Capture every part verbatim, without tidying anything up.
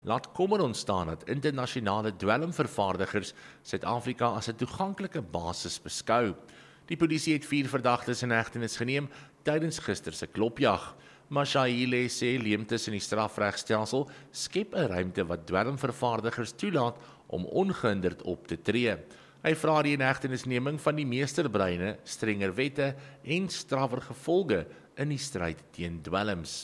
Laat kommer ontstaan dat internasionale dwelmvervaardigers Suid-Afrika as 'n toeganklike basis beskou. Die polisie het vier verdagtes in hegtenis geneem tydens gister se klopjag. Mashahile sê leemtes in die strafregstelsel skep 'n ruimte wat dwelmvervaardigers toelaat om ongehinderd op te tree. Hy vra die inhegtenisneming van die meesterbreine, strenger wette en strawwer gevolge in die stryd teen dwelms.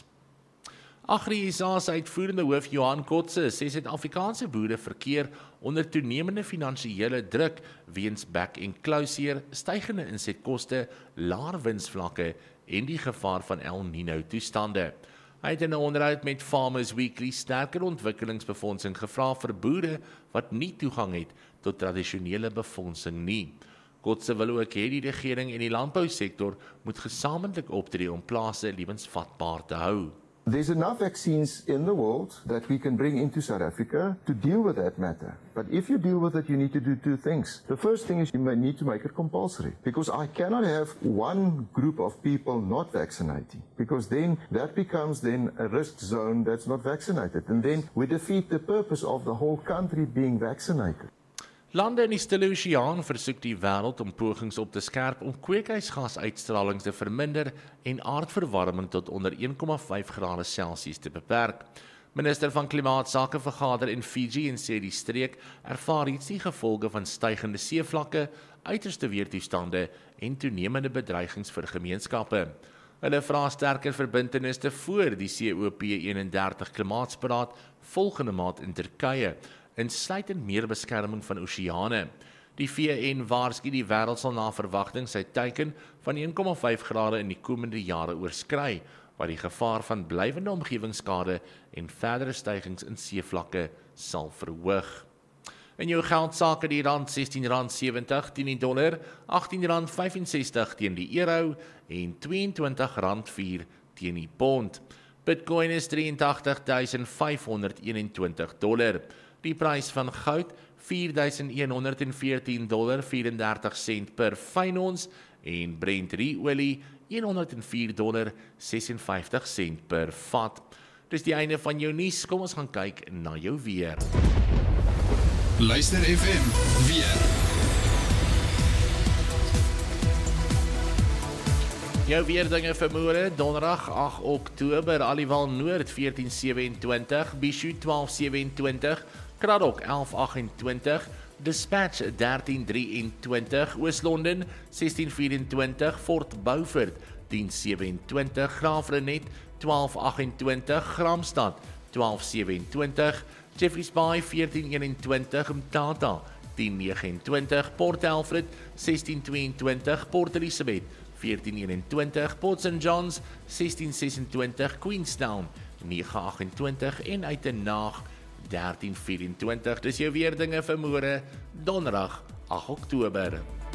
Agri-S A se uitvoerende hoof Johan Kotse sê Suid-Afrikaanse boere verkeer onder toenemende finansiële druk weens back and closure, stygende insetkoste, laer winsvlakke en die gevaar van El Nino toestande. Hy het in 'n onderhoud met Farmers Weekly sterker ontwikkelingsbefondsing gevra vir boere wat nie toegang het tot tradisionele befondsing nie. Kotse wil ook hê die regering en die landbousektor moet gesamentlik optree om plase lewensvatbaar te hou. There's enough vaccines in the world that we can bring into South Africa to deal with that matter. But if you deal with it, you need to do two things. The first thing is you may need to make it compulsory, because I cannot have one group of people not vaccinating, because then that becomes then a risk zone that's not vaccinated. And then we defeat the purpose of the whole country being vaccinated. Lande in die Stille Oseaan versoek die wêreld om pogings op te skerp om kweekhuisgasuitstralings te verminder en aardverwarming tot onder een komma vyf grade Celsius te beperk. Minister van Klimaatsake vergader in Fiji en sê die streek ervaar reeds die gevolge van stygende seevlakke, uiterste weertoestande en toenemende bedreigings vir gemeenskappe. Hulle vra sterker verbintenisse voor die C O P eenendertig klimaatsberaad volgende maand in Turkye, insluitend meer beskerming van oseane. Die V N waarsku die wêreld sal na verwagting sy teiken van een komma vyf grade in die komende jare oorskry, wat die gevaar van blywende omgewingsskade en verdere stygings in seevlakke sal verhoog. In jou geldsaake die rand sestien rand sewentig teen die dollar, agttien rand vyfensestig teen die euro en tweeëntwintig rand vier teen die pond. Bitcoin is drie agt agt duisend vyf honderd eenentwintig dollar. Die prys van goud vier duisend een honderd veertien dollar vyf-en-dertig sent per fyn ons en Brent olie een honderd vier dollar ses-en-vyftig sent per vat. Dis die einde van jou nuus. Kom ons gaan kyk na jou weer. Luister F M weer. Jou weerdinge vir môre, donderdag agt Oktober, Aliwal Noord veertien sewe-en-twintig, Bishu twaalf sewe-en-twintig, Kraddock elf agt-en-twintig, Dispatch dertien drie-en-twintig, Oos-London sestien vyf-en-twintig, Fort Beaufort tien sewe-en-twintig, Graafrenet twaalf agt-en-twintig, Gramstad twaalf sewe-en-twintig, Jeffreys Bay veertien een-en-twintig, Mthatha tien nege-en-twintig, Port Alfred sestien twee-en-twintig, Port Elizabeth veertien een-en-twintig, Port Saint Johns sestien ses-en-twintig, Queenstown nege agt-en-twintig en Uitenaag dertien vyf-en-twintig. Dis jou weerdinge vir môre, donderdag agt Oktober.